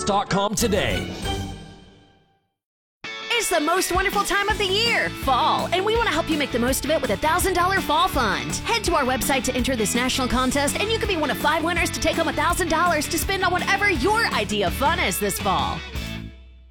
Sports.com today. It's the most wonderful time of the year, fall, and we want to help you make the most of it with a $1,000 fall fund. Head to our website to enter this national contest, and you could be one of 5 winners to take home $1,000 to spend on whatever your idea of fun is this fall.